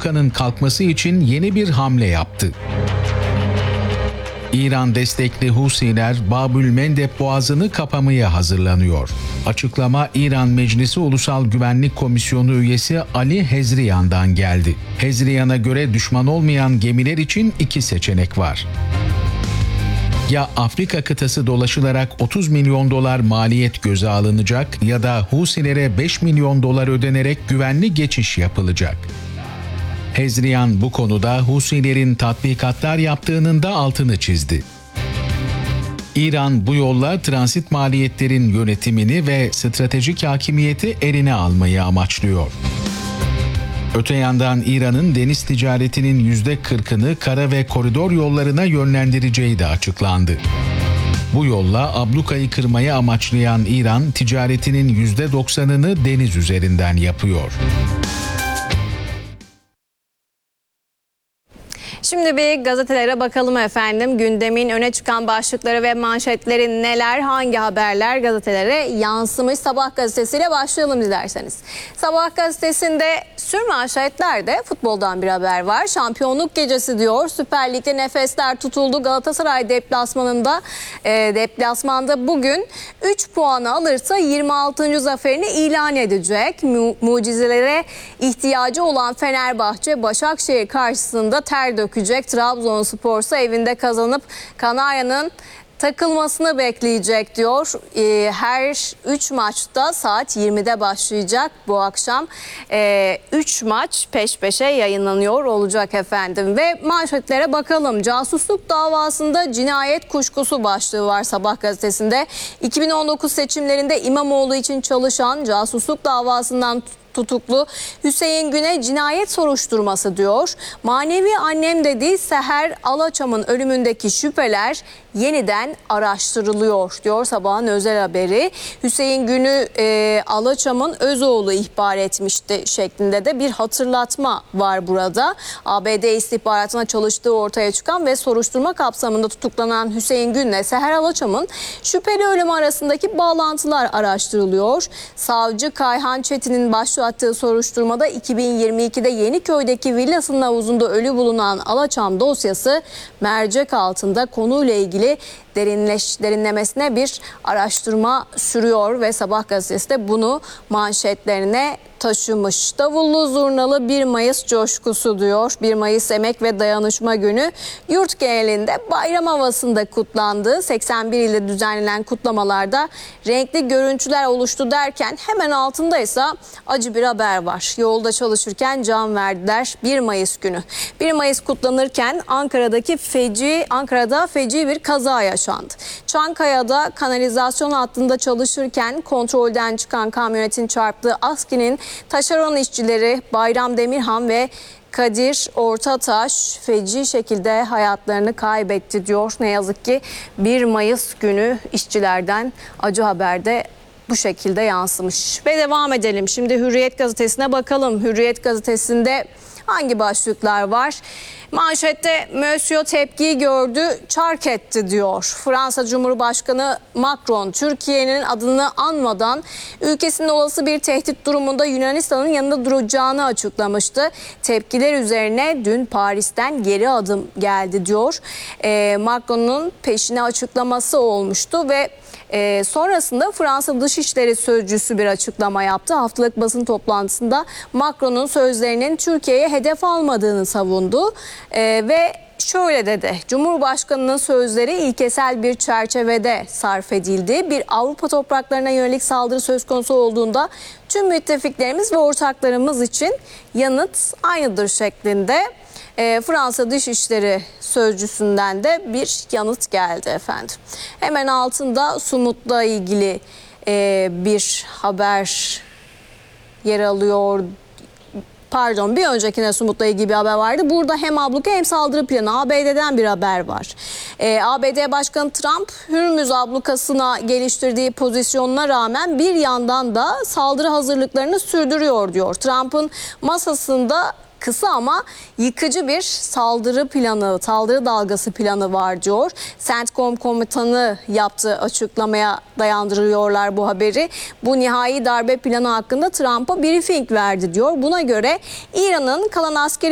abluka'nın kalkması için yeni bir hamle yaptı. İran destekli Husiler Babül Mendeb Boğazı'nı kapamaya hazırlanıyor. Açıklama İran Meclisi Ulusal Güvenlik Komisyonu üyesi Ali Hezriyan'dan geldi. Hezriyan'a göre düşman olmayan gemiler için iki seçenek var. Ya Afrika kıtası dolaşılarak 30 milyon dolar maliyet göze alınacak ya da Husilere 5 milyon dolar ödenerek güvenli geçiş yapılacak. Hezriyan bu konuda Husilerin tatbikatlar yaptığının da altını çizdi. İran bu yolla transit maliyetlerin yönetimini ve stratejik hakimiyeti eline almayı amaçlıyor. Öte yandan İran'ın deniz ticaretinin %40'ını kara ve koridor yollarına yönlendireceği de açıklandı. Bu yolla ablukayı kırmayı amaçlayan İran, ticaretinin %90'ını deniz üzerinden yapıyor. Şimdi bir gazetelere bakalım efendim. Gündemin öne çıkan başlıkları ve manşetleri neler, hangi haberler gazetelere yansımış? Sabah gazetesiyle başlayalım dilerseniz. Sabah gazetesinde sürmanşetlerde futboldan bir haber var. Şampiyonluk gecesi diyor. Süper Lig'de nefesler tutuldu. Galatasaray deplasmanda bugün 3 puanı alırsa 26. zaferini ilan edecek. Mucizelere ihtiyacı olan Fenerbahçe Başakşehir karşısında ter dökecek. Trabzonspor'sa evinde kazanıp Kanarya'nın takılmasını bekleyecek diyor. Her 3 maçta saat 20'de başlayacak bu akşam. 3 maç peş peşe yayınlanıyor olacak efendim. Ve manşetlere bakalım. Casusluk davasında cinayet kuşkusu başlığı var Sabah gazetesinde. 2019 seçimlerinde İmamoğlu için çalışan casusluk davasından tutuklu Hüseyin Gün'e cinayet soruşturması diyor. Manevi annem dediği Seher Alaçam'ın ölümündeki şüpheler yeniden araştırılıyor diyor sabahın özel haberi. Hüseyin Gün'ü Alaçam'ın öz oğlu ihbar etmişti şeklinde de bir hatırlatma var burada. ABD istihbaratına çalıştığı ortaya çıkan ve soruşturma kapsamında tutuklanan Hüseyin Gün'le Seher Alaçam'ın şüpheli ölümü arasındaki bağlantılar araştırılıyor. Savcı Kayhan Çetin'in başlattığı soruşturmada 2022'de Yeniköy'deki villasının havuzunda ölü bulunan Alaçam dosyası mercek altında konuyla ilgili derinlemesine bir araştırma sürüyor ve Sabah gazetesi de bunu manşetlerine taşımış. Davullu zurnalı 1 Mayıs coşkusu diyor. 1 Mayıs Emek ve Dayanışma Günü yurt genelinde bayram havasında kutlandı. 81 ilde düzenlenen kutlamalarda renkli görüntüler oluştu derken hemen altında ise acı bir haber var. Yolda çalışırken can verdiler 1 Mayıs günü. 1 Mayıs kutlanırken Ankara'da feci bir kaza yaşandı. Çankaya'da kanalizasyon hattında çalışırken kontrolden çıkan kamyonetin çarptığı ASKİ'nin taşeron işçileri Bayram Demirhan ve Kadir Ortataş feci şekilde hayatlarını kaybetti diyor. Ne yazık ki 1 Mayıs günü işçilerden acı haber de bu şekilde yansımış. Ve devam edelim. Şimdi Hürriyet gazetesine bakalım. Hürriyet gazetesinde hangi başlıklar var? Manşette Monsieur tepkiyi gördü, çark etti diyor. Fransa Cumhurbaşkanı Macron, Türkiye'nin adını anmadan ülkesinin olası bir tehdit durumunda Yunanistan'ın yanında duracağını açıklamıştı. Tepkiler üzerine dün Paris'ten geri adım geldi diyor. Macron'un peşine açıklaması olmuştu ve sonrasında Fransa Dışişleri Sözcüsü bir açıklama yaptı. Haftalık basın toplantısında Macron'un sözlerinin Türkiye'ye hedef almadığını savundu ve şöyle dedi. Cumhurbaşkanının sözleri ilkesel bir çerçevede sarf edildi. Bir Avrupa topraklarına yönelik saldırı söz konusu olduğunda tüm müttefiklerimiz ve ortaklarımız için yanıt aynıdır şeklinde. Fransa Dışişleri Sözcüsü'nden de bir yanıt geldi efendim. Hemen altında Sumut'la ilgili bir haber yer alıyor. Pardon, bir öncekine Sumut'la ilgili bir haber vardı. Burada hem abluka hem saldırı planı ABD'den bir haber var. ABD Başkanı Trump Hürmüz ablukasına geliştirdiği pozisyonuna rağmen bir yandan da saldırı hazırlıklarını sürdürüyor diyor. Trump'ın masasında kısa ama yıkıcı bir saldırı dalgası planı var diyor. CENTCOM komutanı yaptığı açıklamaya dayandırıyorlar bu haberi. Bu nihai darbe planı hakkında Trump'a briefing verdi diyor. Buna göre İran'ın kalan askeri